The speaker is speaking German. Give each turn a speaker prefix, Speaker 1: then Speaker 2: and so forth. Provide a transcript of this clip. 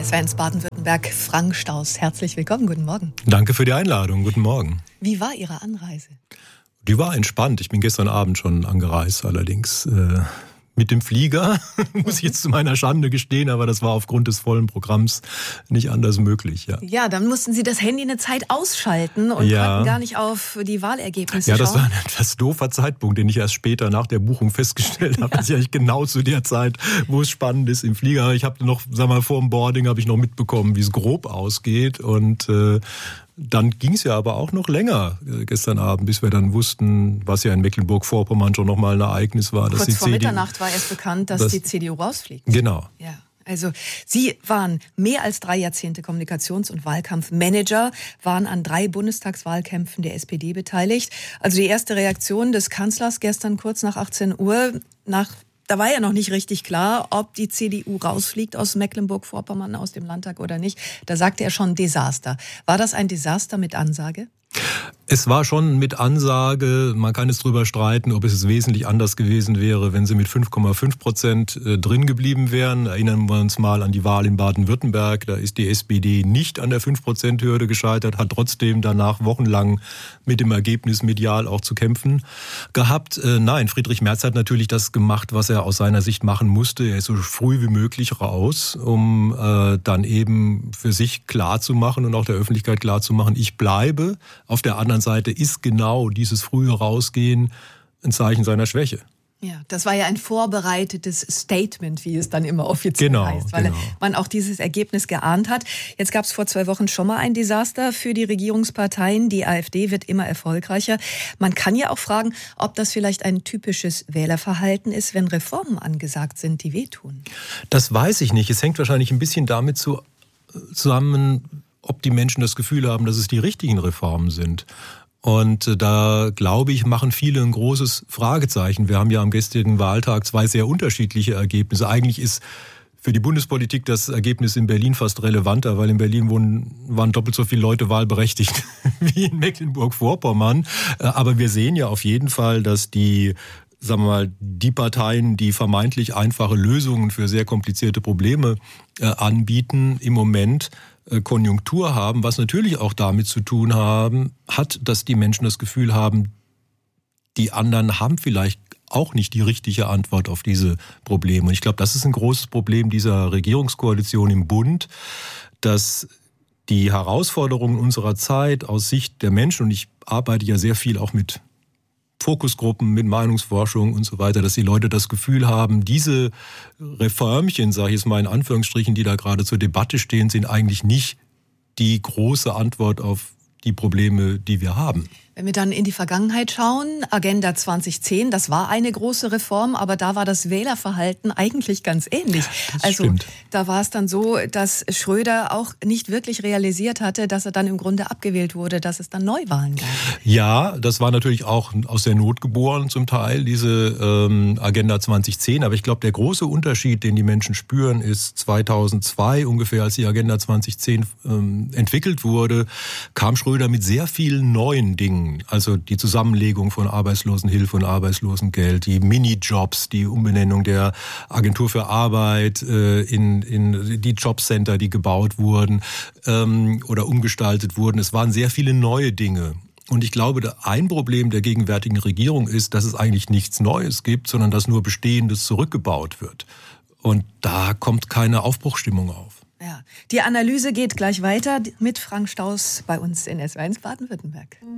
Speaker 1: SWR1 Baden-Württemberg, Frank Staus. Herzlich willkommen, guten Morgen.
Speaker 2: Danke für die Einladung, guten Morgen.
Speaker 1: Wie war Ihre Anreise?
Speaker 2: Die war entspannt. Ich bin gestern Abend schon angereist, allerdings mit dem Flieger, muss ich jetzt zu meiner Schande gestehen, aber das war aufgrund des vollen Programms nicht anders möglich.
Speaker 1: Ja, dann mussten Sie das Handy eine Zeit ausschalten und konnten gar nicht auf die Wahlergebnisse schauen.
Speaker 2: Ja, das war ein etwas doofer Zeitpunkt, den ich erst später nach der Buchung festgestellt habe. Das ist ja nicht genau zu der Zeit, wo es spannend ist im Flieger. Ich habe noch, vor dem Boarding habe ich noch mitbekommen, wie es grob ausgeht und dann ging es ja aber auch noch länger gestern Abend, bis wir dann wussten, was ja in Mecklenburg-Vorpommern schon nochmal ein Ereignis war.
Speaker 1: Kurz vor Mitternacht war erst bekannt, dass die CDU rausfliegt.
Speaker 2: Genau.
Speaker 1: Ja. Also Sie waren mehr als 3 Jahrzehnte Kommunikations- und Wahlkampfmanager, waren an 3 Bundestagswahlkämpfen der SPD beteiligt. Also die erste Reaktion des Kanzlers gestern kurz nach 18 Uhr, da war ja noch nicht richtig klar, ob die CDU rausfliegt aus Mecklenburg-Vorpommern, aus dem Landtag oder nicht. Da sagte er schon Desaster. War das ein Desaster mit Ansage?
Speaker 2: Es war schon mit Ansage, man kann es drüber streiten, ob es wesentlich anders gewesen wäre, wenn sie mit 5,5% drin geblieben wären. Erinnern wir uns mal an die Wahl in Baden-Württemberg, da ist die SPD nicht an der 5%-Hürde gescheitert, hat trotzdem danach wochenlang mit dem Ergebnis medial auch zu kämpfen gehabt. Nein, Friedrich Merz hat natürlich das gemacht, was er aus seiner Sicht machen musste. Er ist so früh wie möglich raus, um dann eben für sich klarzumachen und auch der Öffentlichkeit klarzumachen, ich bleibe. Auf der anderen Seite ist genau dieses frühe Rausgehen ein Zeichen seiner Schwäche.
Speaker 1: Ja, das war ja ein vorbereitetes Statement, wie es dann immer offiziell heißt, weil man auch dieses Ergebnis geahnt hat. Jetzt gab es vor 2 Wochen schon mal ein Desaster für die Regierungsparteien. Die AfD wird immer erfolgreicher. Man kann ja auch fragen, ob das vielleicht ein typisches Wählerverhalten ist, wenn Reformen angesagt sind, die wehtun.
Speaker 2: Das weiß ich nicht. Es hängt wahrscheinlich ein bisschen damit zusammen, ob die Menschen das Gefühl haben, dass es die richtigen Reformen sind. Und da, glaube ich, machen viele ein großes Fragezeichen. Wir haben ja am gestrigen Wahltag 2 sehr unterschiedliche Ergebnisse. Eigentlich ist für die Bundespolitik das Ergebnis in Berlin fast relevanter, weil in Berlin waren doppelt so viele Leute wahlberechtigt wie in Mecklenburg-Vorpommern. Aber wir sehen ja auf jeden Fall, dass die Parteien, die vermeintlich einfache Lösungen für sehr komplizierte Probleme anbieten, im Moment Konjunktur haben, was natürlich auch damit zu tun hat, dass die Menschen das Gefühl haben, die anderen haben vielleicht auch nicht die richtige Antwort auf diese Probleme. Und ich glaube, das ist ein großes Problem dieser Regierungskoalition im Bund, dass die Herausforderungen unserer Zeit aus Sicht der Menschen, und ich arbeite ja sehr viel auch mit Fokusgruppen, mit Meinungsforschung und so weiter, dass die Leute das Gefühl haben, diese Reformchen, sage ich jetzt mal in Anführungsstrichen, die da gerade zur Debatte stehen, sind eigentlich nicht die große Antwort auf die Probleme, die wir haben.
Speaker 1: Wenn wir dann in die Vergangenheit schauen, Agenda 2010, das war eine große Reform, aber da war das Wählerverhalten eigentlich ganz ähnlich.
Speaker 2: Stimmt.
Speaker 1: Da war es dann so, dass Schröder auch nicht wirklich realisiert hatte, dass er dann im Grunde abgewählt wurde, dass es dann Neuwahlen gab.
Speaker 2: Ja, das war natürlich auch aus der Not geboren zum Teil, diese Agenda 2010. Aber ich glaube, der große Unterschied, den die Menschen spüren, ist 2002 ungefähr, als die Agenda 2010 entwickelt wurde, kam Schröder mit sehr vielen neuen Dingen. Also die Zusammenlegung von Arbeitslosenhilfe und Arbeitslosengeld, die Minijobs, die Umbenennung der Agentur für Arbeit in die Jobcenter, die gebaut wurden oder umgestaltet wurden. Es waren sehr viele neue Dinge. Und ich glaube, ein Problem der gegenwärtigen Regierung ist, dass es eigentlich nichts Neues gibt, sondern dass nur Bestehendes zurückgebaut wird. Und da kommt keine Aufbruchsstimmung auf.
Speaker 1: Ja, die Analyse geht gleich weiter mit Frank Staus bei uns in SWR1 Baden-Württemberg.